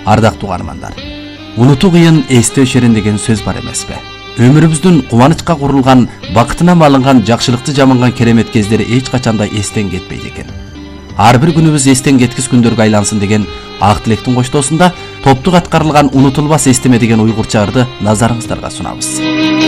Ардактуу каармандар, унутуу кыйын эстөө шерин деген сөз бар эмеспи? Өмүрүбүздүн кубанычка курулган, бакытынан алынган жакшылыкты жаманган керемет кездери эч качанда эстен кетпейт экен. Ар бир күнүбүз эстен кеткис күндөргө айлансын деген ак тилектин коштоосунда топтук аткарылган унутулбас эстеме деген уйгурча ырды назарыңыздарга сунабыз.